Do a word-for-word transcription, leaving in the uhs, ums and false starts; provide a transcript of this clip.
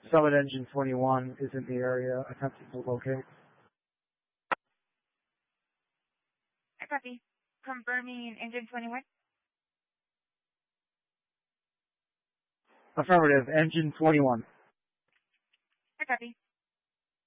Summit Engine twenty-one is in the area attempting to locate. I copy. Confirming Engine twenty-one. Affirmative, Engine twenty-one. I copy.